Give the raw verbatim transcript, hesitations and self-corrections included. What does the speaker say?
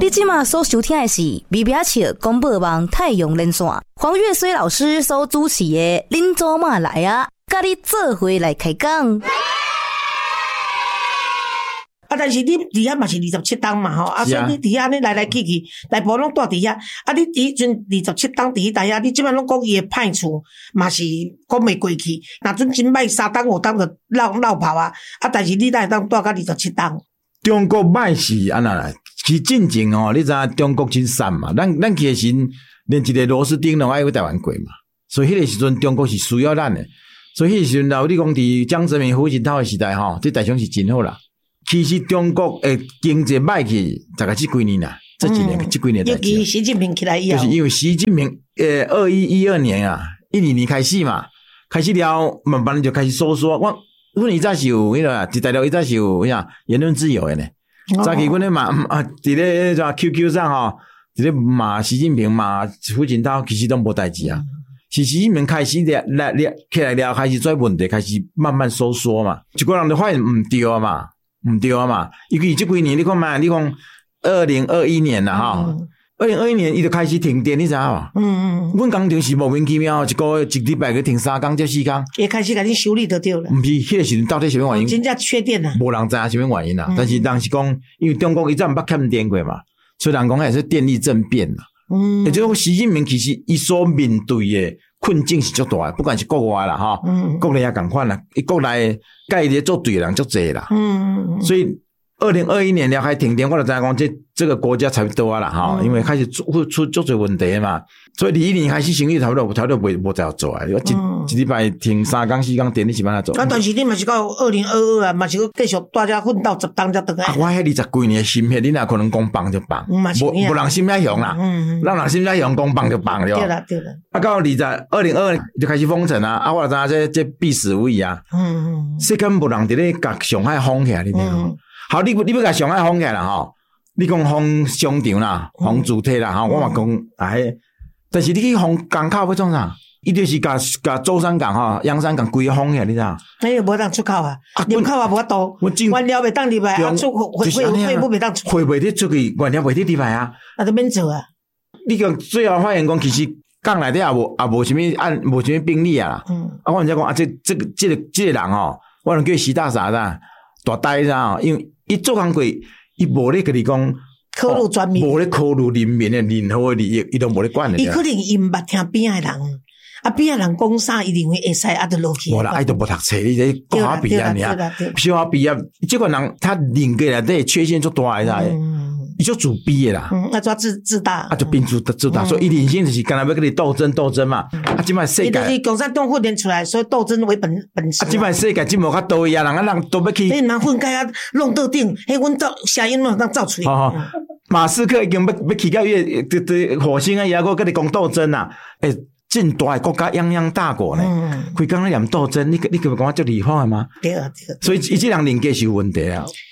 你即马所收听的是微微笑广播网太阳连线，黄月水老师所主持的恁做嘛来啊，甲你做伙来开讲。 啊，但是你伫遐嘛是二十七档嘛吼，啊，所以你伫遐你来来去去，大部分拢住伫遐。啊，你伫阵二十七档伫迄搭遐，你即摆拢讲伊的歹处嘛是讲袂过去。若阵真歹三档五档就闹闹跑啊，啊，但是你哪会当住到二十七档？ 中国歹是安那啦？其实进前哦，你知影中国真散嘛？咱咱去的时阵，连一个螺丝钉拢爱为台湾过嘛。所以迄个时阵，中国是需要咱的。所以迄个时阵，老你讲伫江泽民、胡锦涛的时代吼，这台商是真好啦。其实中国诶经济歹去，大概这几年啦，这几年、嗯、这几年代志。尤其习近平起来以后， 就是因为习近平诶，二一一二年啊，一二年开始嘛，开始了，慢慢就开始收缩。我阮以前是有迄个，伫大陆以前是有啥言论自由诶呢？早期阮咧骂啊，伫咧啥 Q Q 上吼，伫咧骂习近平骂胡锦涛，其实都无代志啊。是习近平开始了来了起来了，开始做问题，开始慢慢收缩嘛。一个人就发现毋对啊嘛。唔对啊嘛，尤其这几年你看嘛，你讲二零二一年啦哈，二零二一年伊就开始停电，你知影无？嗯嗯，阮工厂是莫名其妙，一个一礼拜去停三工至四工， 也开始甲你修理就对了。 毋是，迄个时阵到底什么原因？ 真正缺电啊， 无人知影什么原因啦。嗯、但是人是讲，因为中国一直毋捌欠电过嘛，所以人讲还是电力政变啦。嗯，也就是说，习近平其实伊所面对的困境是足大的，不管是国外啦哈，嗯、国内也共款啦，伊国内甲伊咧做对的人足侪啦，嗯，所以二零二一年了开停电，我就知影讲这这个国家差不多啊啦哈，嗯、因为开始出出足侪问题嘛，所以二一年开始生意差不多差不多袂无再有做啊，我一、嗯、一礼拜停三工四工电你是安怎做？ 啊，但是你嘛是到二零二二啊，嘛是继续大家奋斗十档才倒来。 啊，我迄二十几年的心血，你哪可能讲放就放？无无人心遐雄啦，嗯，让人心遐雄讲放就放了。 对啦对啦。 啊，到二十二零二就开始封城啊，啊，我就知影这这必死无疑啊。嗯嗯。世间无人伫咧甲上海封起来，你听。嗯好，你你要甲上海封起来啦吼，你讲封商场啦，封主体啦吼，我嘛讲哎，但是你去封港口要创啥？伊就是甲甲舟山港吼、洋山港规个封起来，你知影？ 哎呀，无当出口啊，入口也无法度，原料袂当入来，啊出货货货不袂当出， 货袂得出去，原料袂得入来啊， 啊就免做啊。 你讲最后发现讲，其实港内底也无也无啥物按无啥物病例啊，嗯，啊我人家讲啊，这这个这个这个人吼，我能叫习大傻啦，大呆啦，因为。伊做工过，伊无咧跟你讲考虑全民， 无咧考虑人民的任何的利益，伊都无咧管的。 伊可能伊毋捌听边仔人，啊边仔人讲啥，伊认为会使啊，就落去。 无啦，伊都无读册，你这高考毕业尔，小学毕业，这个人他人格内底缺陷足大的，伊就自卑的啦。 嗯，啊，抓自自大， 啊，就变自自大，所以伊人性就是干那要跟你斗争斗争嘛。啊，即摆世界，伊就是共产党训练出来，所以斗争为本本事。 啊，即摆世界即无较多呀，人啊人都要去。 你人混解啊，弄到顶，迄阮造声音拢当造出来。 好好，马斯克已经要要去到月对对火星啊，也个跟你讲斗争啊，诶。真大的国家泱泱大国呢，规工咧念斗争，你你可不感觉足厉害吗？ 对啊对啊。 所以伊这人人格是有问题啊。